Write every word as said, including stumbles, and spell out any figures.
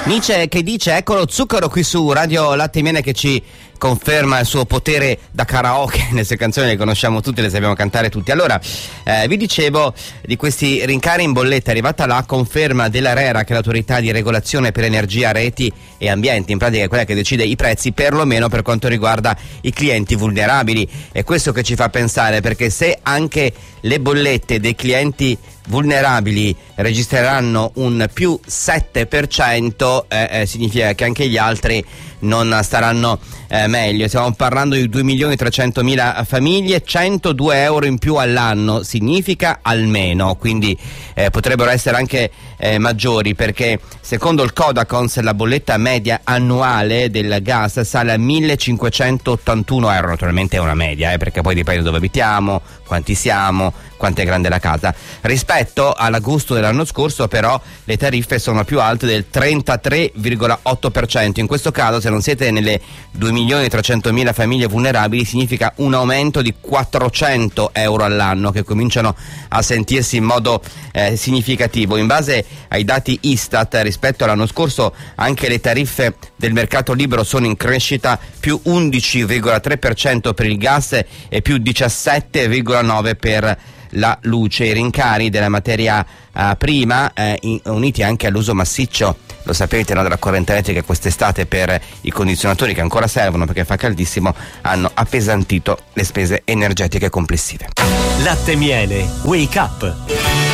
Nietzsche che dice: ecco lo zucchero, qui su Radio Latte e Miele, che ci conferma il suo potere da karaoke. Le sue canzoni le conosciamo tutte, le sappiamo cantare tutti. Allora, eh, vi dicevo di questi rincari in bolletta. È arrivata la conferma dell'ARERA, che è l'autorità di regolazione per energia, reti e ambiente, in pratica è quella che decide i prezzi, perlomeno per quanto riguarda i clienti vulnerabili. È questo che ci fa pensare, perché se anche le bollette dei clienti vulnerabili registreranno un più sette per cento, eh, eh, significa che anche gli altri non staranno eh, meglio. Stiamo parlando di due milioni trecentomila famiglie, centodue euro in più all'anno significa almeno, quindi eh, potrebbero essere anche eh, maggiori, perché secondo il Codacons la bolletta media annuale del gas sale a millecinquecentottantuno euro. Naturalmente è una media, eh, perché poi dipende dove abitiamo, quanti siamo, quanto è grande la casa. Rispetto all'agosto dell'anno scorso però le tariffe sono più alte del trentatré virgola otto per cento. In questo caso, se non siete nelle due milioni trecentomila famiglie vulnerabili, significa un aumento di quattrocento euro all'anno, che cominciano a sentirsi in modo eh, significativo. In base ai dati Istat, rispetto all'anno scorso anche le tariffe del mercato libero sono in crescita, più undici virgola tre per cento per il gas e più diciassette virgola nove per cento per la luce. I rincari della materia uh, prima, eh, in, uniti anche all'uso massiccio, lo sapete, no, della corrente elettrica quest'estate per i condizionatori, che ancora servono perché fa caldissimo, hanno appesantito le spese energetiche complessive. Latte e Miele, Wake Up.